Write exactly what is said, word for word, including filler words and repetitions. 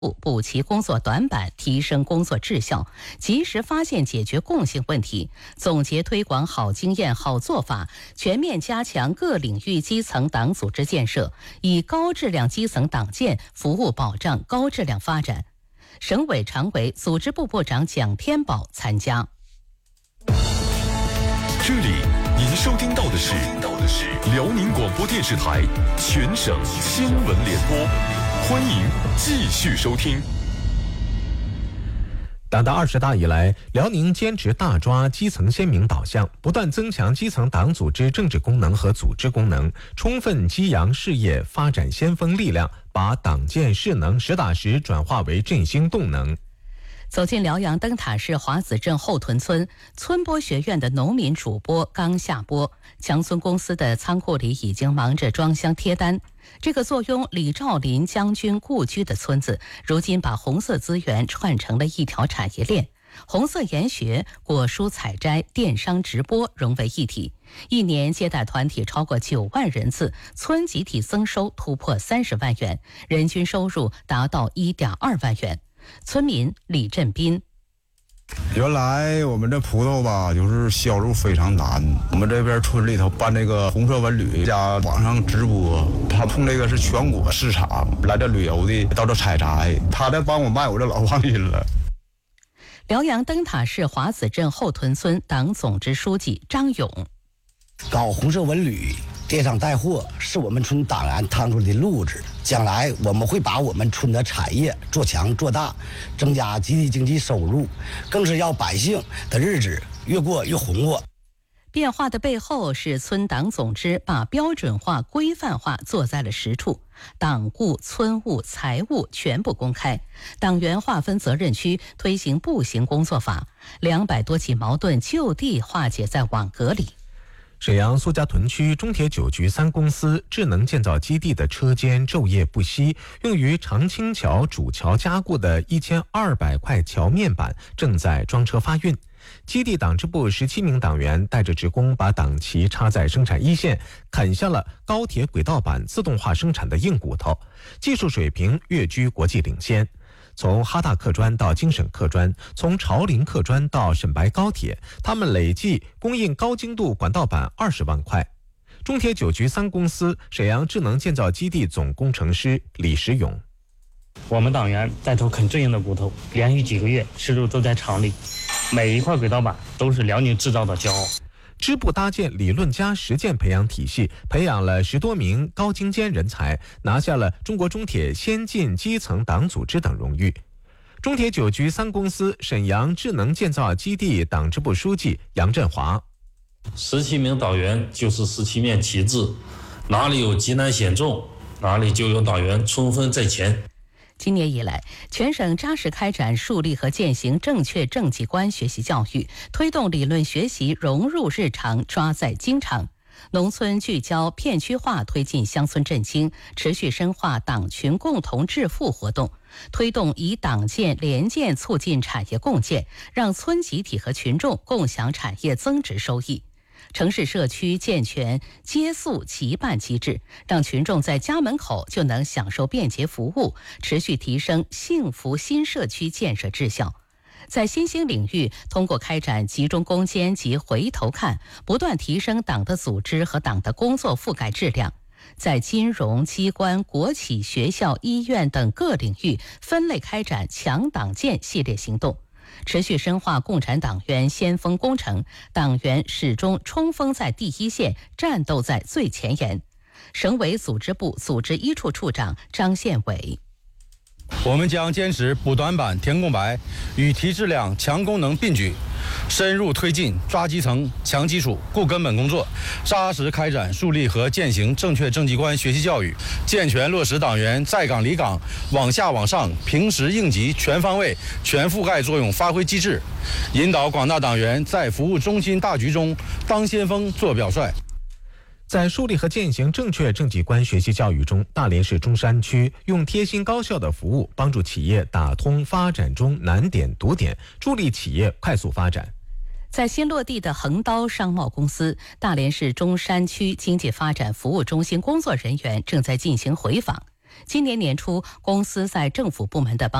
补齐工作短板，提升工作质效，及时发现解决共性问题，总结推广好经验、好做法，全面加强各领域基层党组织建设，以高质量基层党建服务保障高质量发展。省委常委、组织部部长蒋天宝参加。 这里您收听到的是辽宁广播电视台全省新闻联播，欢迎继续收听。 党的二十大以来，辽宁坚持大抓基层鲜明导向，不断增强基层党组织政治功能和组织功能，充分激扬事业发展先锋力量，把党建势能实打实转化为振兴动能。 走进辽阳灯塔市华子镇后屯村，村播学院的农民主播刚下播，强村公司的仓库里已经忙着装箱贴单。这个坐拥李兆林将军故居的村子，如今把红色资源串成了一条产业链，红色研学、果蔬采摘、电商直播融为一体，一年接待团体超过九万人次，村集体增收突破三十万元，人均收入达到一点二万元。村民李振斌： 原来我们这葡萄吧，就是销路非常难。我们这边村里头办这个红色文旅加网上直播，他碰这个是全国市场，来这旅游的到这采摘，他在帮我卖，我这老放心了。 辽阳灯塔市华子镇后屯村党总支书记张勇： 搞红色文旅、电商带货是我们村党员趟出的路子，将来我们会把我们村的产业做强做大，增加集体经济收入，更是要百姓的日子越过越红火。 变化的背后是村党总支把标准化、规范化做在了实处，党务、村务、财务全部公开，党员划分责任区，推行步行工作法，两百多起矛盾就地化解在网格里。 沈阳苏家屯区中铁九局三公司智能建造基地的车间昼夜不息，用于长青桥主桥加固的一千二百块桥面板正在装车发运。基地党支部十七名党员带着职工把党旗插在生产一线，啃下了高铁轨道板自动化生产的硬骨头，技术水平跃居国际领先。从哈大客专到京沈客专，从朝林客专到沈白高铁，他们累计供应高精度管道板二十万块。中铁九局三公司沈阳智能建造基地总工程师李时勇： 我们党员带头啃最硬的骨头，连续几个月深入都在厂里，每一块轨道板都是辽宁制造的骄傲。 支部搭建理论加实践培养体系，培养了十多名高精尖人才，拿下了中国中铁先进基层党组织等荣誉。中铁九局三公司沈阳智能建造基地党支部书记杨振华： 十七名党员就是十七面旗帜，哪里有急难险重，哪里就有党员冲锋在前。 今年以来，全省扎实开展树立和践行正确政绩观学习教育，推动理论学习融入日常，抓在经常。农村聚焦片区化，推进乡村振兴，持续深化党群共同致富活动，推动以党建联建促进产业共建，让村集体和群众共享产业增值收益。城市社区健全接宿齐办机制，让群众在家门口就能享受便捷服务，持续提升幸福新社区建设质效。在新兴领域，通过开展集中攻坚及回头看，不断提升党的组织和党的工作覆盖质量。在金融机关、国企、学校、医院等各领域分类开展强党建系列行动，持续深化共产党员先锋工程，党员始终冲锋在第一线，战斗在最前沿。省委组织部组织一处处长张宪伟： 我们将坚持补短板、填空白，与提质量、强功能并举，深入推进抓基层、强基础、固根本工作，扎实开展树立和践行正确政绩观学习教育，健全落实党员在岗离岗、往下往上、平时应急全方位、全覆盖作用发挥机制，引导广大党员在服务中心大局中当先锋、做表率。 在树立和践行正确政绩观学习教育中，大连市中山区用贴心高效的服务帮助企业打通发展中难点堵点，助力企业快速发展。 在新落地的横刀商贸公司，大连市中山区经济发展服务中心工作人员正在进行回访。 今年年初，公司在政府部门的帮